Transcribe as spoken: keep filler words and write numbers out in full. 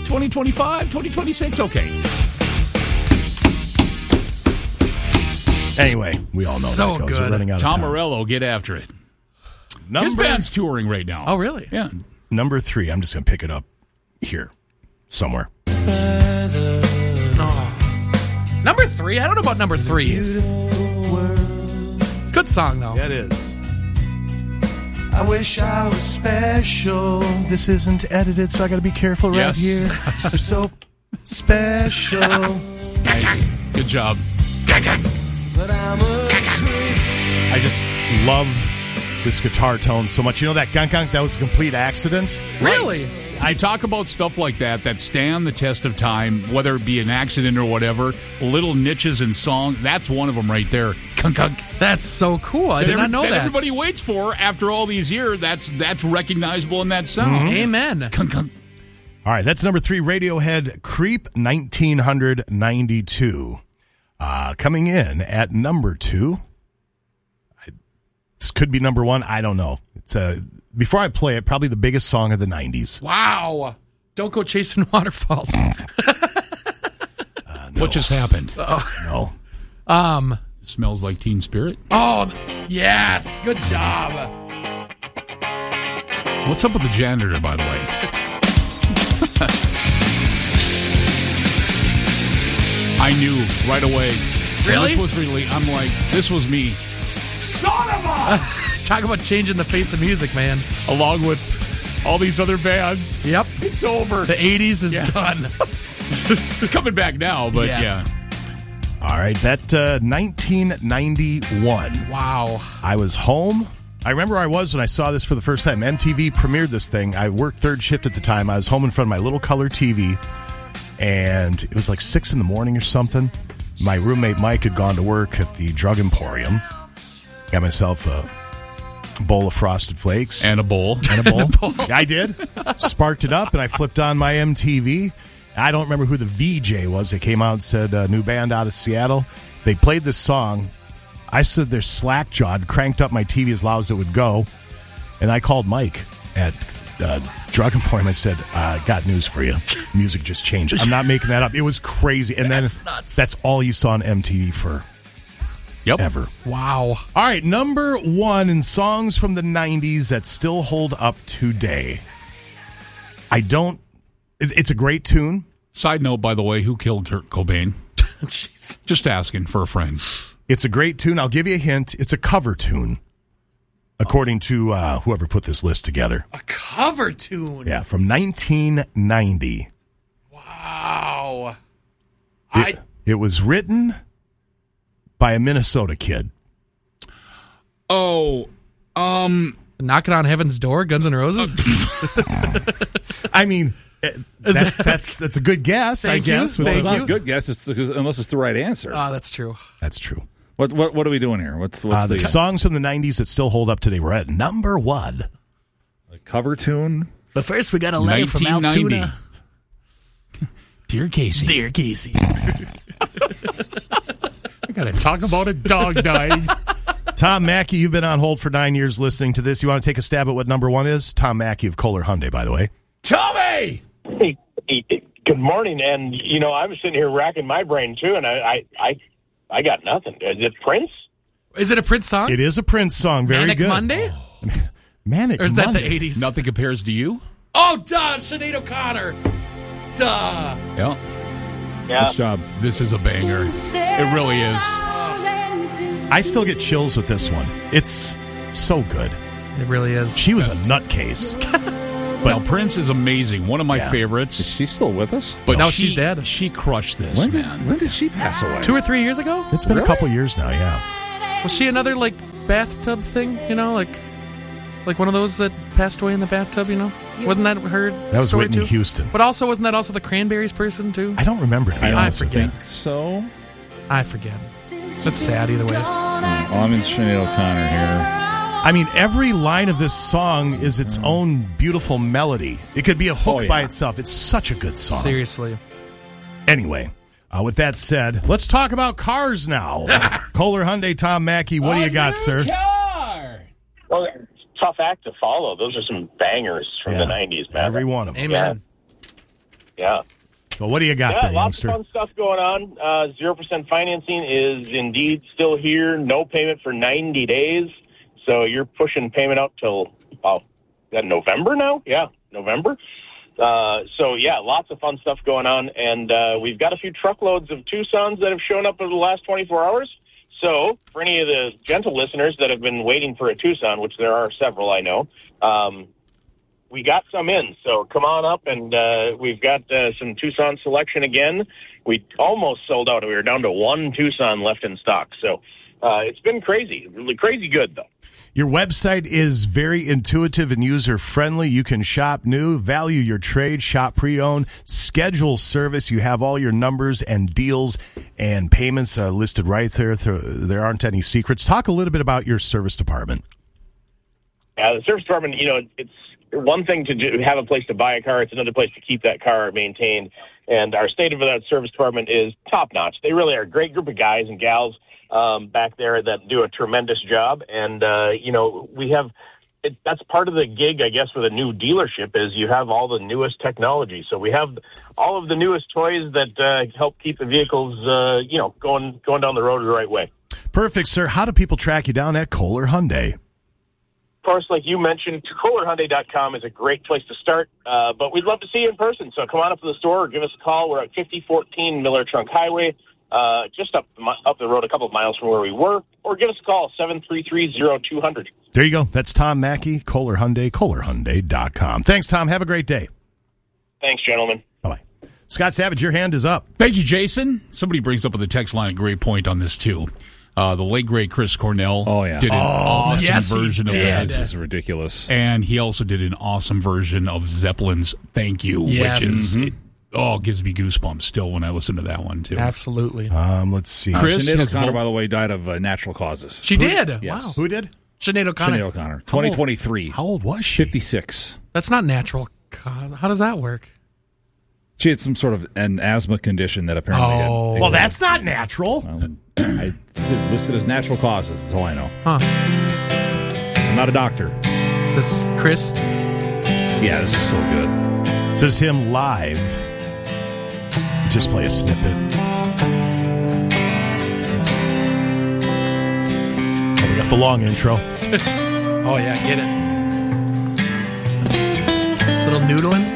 twenty twenty-five, twenty twenty-six, okay. Anyway, we all know So that goes. good. We're running out Tom of time. Morello, get after it. Number, His band's touring right now. Oh, really? Yeah. number three. I'm just going to pick it up here somewhere. Oh. Number three? I don't know about number three. Good song, though. Yeah, it is. I wish I was special. This isn't edited, so I got to be careful right Yes. here. You're so special. Nice. Good job. I just love this guitar tone so much. You know that gunk gunk? That was a complete accident. Really? Right. I talk about stuff like that that stand the test of time, whether it be an accident or whatever. Little niches in song. That's one of them right there. Kunk, kunk. That's so cool. I did Every- not know that. Everybody waits for after all these years. That's that's recognizable in that sound. Amen. Kunk, kunk. All right, that's number three, Radiohead, Creep, nineteen ninety-two. Uh, coming in at number two. I, this could be number one. I don't know. It's uh, before I play it, probably the biggest song of the nineties. Wow. Don't go chasing waterfalls. Uh, no. What just happened? No. um. It smells like Teen Spirit. Oh, yes. Good job. What's up with the janitor, by the way? I knew right away. when Really? This was really. I'm like, this was me. Son of a! Talk about changing the face of music, man. Along with all these other bands. Yep. It's over. The eighties is Yeah. done. It's coming back now, but Yes. yeah. All right, that uh, nineteen ninety-one. Wow. I was home. I remember I was when I saw this for the first time. M T V premiered this thing. I worked third shift at the time. I was home in front of my little color T V, and it was like six in the morning or something. My roommate Mike had gone to work at the Drug Emporium. Got myself a bowl of Frosted Flakes. And a bowl. And a bowl. I did. Sparked it up, and I flipped on my M T V. I don't remember who the V J was. They came out and said, uh, new band out of Seattle. They played this song. I stood there slack-jawed, cranked up my T V as loud as it would go, and I called Mike at uh, Drug Emporium. I said, uh, got news for you. Music just changed. I'm not making that up. It was crazy. And That's then nuts. that's all you saw on M T V for Yep. ever. Wow. All right, number one in songs from the nineties that still hold up today. I don't... It, it's a great tune. Side note, by the way, who killed Kurt Cobain? Jeez. Just asking for a friend. It's a great tune. I'll give you a hint. It's a cover tune, according to uh, whoever put this list together. A cover tune. Yeah, from nineteen ninety. Wow. It, I it was written by a Minnesota kid. Oh, um... Knocking on Heaven's Door, Guns N' Roses. I mean, eh, that's that's that's a good guess, I Thank you. guess. with Thank It's the- not you. a good guess, it's because, unless it's the right answer. Oh, that's true. That's true. what what what are we doing here? What's what's Uh, the the, songs from the nineties that still hold up today were at number one. the cover tune? But first, we got a letter from nineteen ninety. Altoona. Dear Casey. Dear Casey. I gotta talk about a dog dying. Tom Mackey, you've been on hold for nine years listening to this. You want to take a stab at what number one is? Tom Mackey of Kohler Hyundai, by the way. Tommy! Hey, hey, good morning. And, you know, I was sitting here racking my brain, too, and I I, I, I got nothing. Is it Prince? Is it a Prince song? It is a Prince song. Very Manic good. Monday? Manic Or is that Monday. the eighties? Nothing compares to you? Oh, duh. Sinead O'Connor. Duh. Yeah. Yeah. Nice job. This is a banger. It really is. I still get chills with this one. It's so good. It really is. She was a nutcase. Now, Prince is amazing. One of my Yeah. Is favorites. she still with us? But No, she, she's dead. She crushed this, When did, man. when did she pass away? Two or three years ago? It's been Really? a couple years now, yeah. Was she another, like, bathtub thing? You know, like like one of those that passed away in the bathtub, you know? Wasn't that her That was story, Whitney too? Houston. But also, wasn't that also the Cranberries person, too? I don't remember, to be I don't honest with you. think so. I forget. That's sad either way. Oh, I'm in Sinead O'Connor here. I mean, every line of this song is its own beautiful melody. It could be a hook Oh, yeah. by itself. It's such a good song. Seriously. Anyway, uh, with that said, let's talk about cars now. Kohler Hyundai, Tom Mackey, what do you got, sir? Well, tough act to follow. Those are some bangers from Yeah. the nineties, man. Every one of them. Amen. Yeah. Well, what do you got Yeah, there, lots youngster? of fun stuff going on. Uh, zero percent financing is indeed still here. No payment for ninety days. So you're pushing payment out till, oh, is that November now? Yeah, November. Uh, so, yeah, lots of fun stuff going on. And uh, we've got a few truckloads of Tucsons that have shown up over the last twenty-four hours. So for any of the gentle listeners that have been waiting for a Tucson, which there are several, I know, um, we got some in. So come on up, and uh, we've got uh, some Tucson selection again. We almost sold out. We were down to one Tucson left in stock. So uh, it's been crazy, really crazy good, though. Your website is very intuitive and user-friendly. You can shop new, value your trade, shop pre-owned, schedule service. You have all your numbers and deals and payments uh, listed right there. There aren't any secrets. Talk a little bit about your service department. Yeah, the service department, you know, it's one thing to do, have a place to buy a car. It's another place to keep that car maintained. And our state-of-the-art service department is top-notch. They really are a great group of guys and gals um, back there that do a tremendous job. And, uh, you know, we have it, that's part of the gig, I guess, with a new dealership is you have all the newest technology. So we have all of the newest toys that uh, help keep the vehicles, uh, you know, going going down the road the right way. Perfect, sir. How do people track you down at Kohler Hyundai? Of course, like you mentioned, Kohler Hyundai dot com is a great place to start, uh, but we'd love to see you in person. So come on up to the store or give us a call. We're at fifty fourteen Miller Trunk Highway, uh, just up the, up the road a couple of miles from where we were, or give us a call, seven three three, zero two zero zero. There you go. That's Tom Mackey, Kohler Hyundai, Kohler Hyundai dot com. Thanks, Tom. Have a great day. Thanks, gentlemen. Bye-bye. Scott Savage, your hand is up. Thank you, Jason. Somebody brings up with the text line a great point on this, too. Uh, the late, great Chris Cornell Oh, yeah. did an Oh, awesome yes, he version of did. that. This is ridiculous. And he also did an awesome version of Zeppelin's Thank You, Yes. which is, it, oh, gives me goosebumps still when I listen to that one, too. Absolutely. Um, let's see. Chris Sinead has O'Connor, vo- by the way, died of uh, natural causes. She did. Yes. Wow. Who did? Sinead O'Connor. Sinead O'Connor, twenty twenty-three, How old was she? fifty-six. That's not natural cause. How does that work? She had some sort of an asthma condition that apparently Oh. had, Well, that's not natural. Um, I did listed as natural causes. That's all I know. Huh. I'm not a doctor. This Chris? Yeah, this is so good. This is him live. Just play a snippet. Oh, we got the long intro. Oh, yeah, get it. Little noodling.